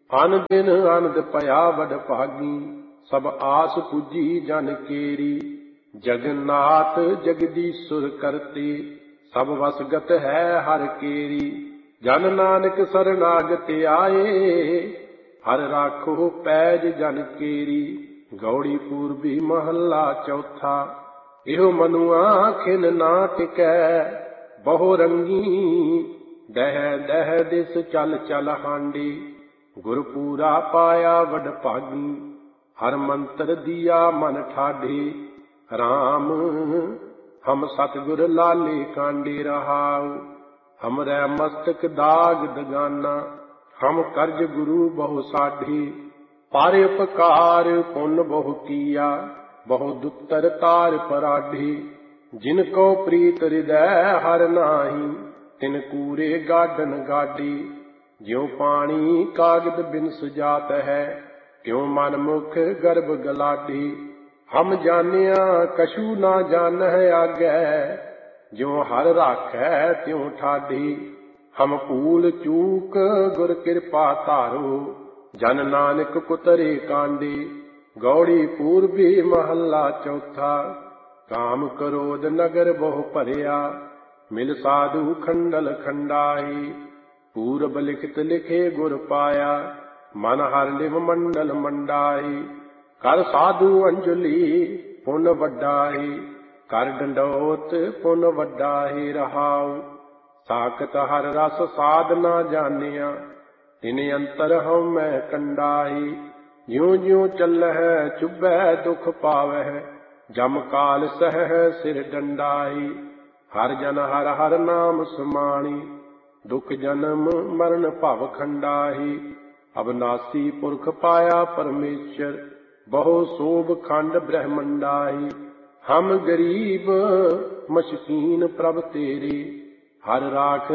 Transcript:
ਅਨ ਦਿਨ ਅਨੰਦ ਭਇਆ ਵਡ ਭਾਗੀ, ਸਭ ਆਸ ਪੁੱਜੀ ਜਨ ਕੇਰੀ। ਜਗन्नाथ जगदीश्वर करते, सब वसगत है हर केरी। जन नानक सरनागत आए, हर राखो पैज जन केरी। गौड़ी पूर्वी महला चौथा, इहो मनुआ खिन ना टिकै। बहु रंगी दह दह दिस चल चल हांडी, गुरपूरा पाया वड भागी। हर मंत्र दिया मन ठाढ़े, राम हम सतगुर लाले कांडे रहाऊ। हमरै मस्तक दाग दगाना, हम कर्ज गुरु बहु साढ़े। पर उपकार पुन बहु किया, बहु दुत्तर तार पराढ़े। जिनको प्रीत हृदय हर नाही, तिन कूरे गाडन गाडे। ज्यों पानी कागद बिन सुजात है, त्यों मन मुख गर्भ गलाडे। हम जानिया कछु ना जानह आगै, ज्यों हर राखै त्यों ठाढ़े। हम भूल चूक गुर कृपा धारो, जन नानक कुतरे कांडे। गौड़ी पूर्वी महला चौथा, काम क्रोध नगर बहु भरिया। मिल साधु खंडल खंडाए, पूरब लिखित लिखे गुर पाया। मन हर लिव मंडल मंडाए, कर साधु अंजलि पुन वड्डाए। कर डंडोत पुन वड्डाए रहाऊ। साकत हर रस साधना जानिया, तिन अंतर हम मैं कंडाए। ज्यों ज्यों चलह चुभै दुख पावह, जम काल सह सिर डंडाए। हर जन हर हर नाम समाणी, दुख जन्म मरण भव खंडाए। अविनाशी पुरख पाया परमेश्वर, बहु शोभ खंड ब्रह्मंडाई। हम गरीब मशकीन प्रभ तेरे, हर राख